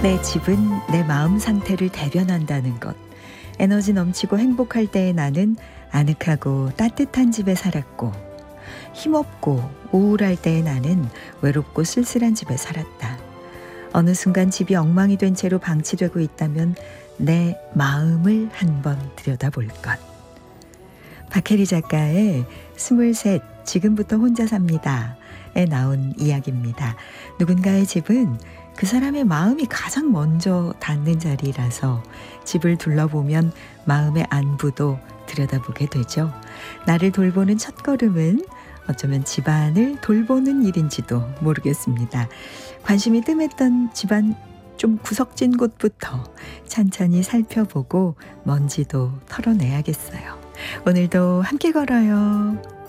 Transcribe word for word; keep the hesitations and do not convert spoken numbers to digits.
내 집은 내 마음 상태를 대변한다는 것. 에너지 넘치고 행복할 때의 나는 아늑하고 따뜻한 집에 살았고, 힘없고 우울할 때의 나는 외롭고 쓸쓸한 집에 살았다. 어느 순간 집이 엉망이 된 채로 방치되고 있다면 내 마음을 한번 들여다볼 것. 박혜리 작가의 스물셋 지금부터 혼자 삽니다에 나온 이야기입니다. 누군가의 집은 그 사람의 마음이 가장 먼저 닿는 자리라서 집을 둘러보면 마음의 안부도 들여다보게 되죠. 나를 돌보는 첫걸음은 어쩌면 집안을 돌보는 일인지도 모르겠습니다. 관심이 뜸했던 집안 좀 구석진 곳부터 찬찬히 살펴보고 먼지도 털어내야겠어요. 오늘도 함께 걸어요.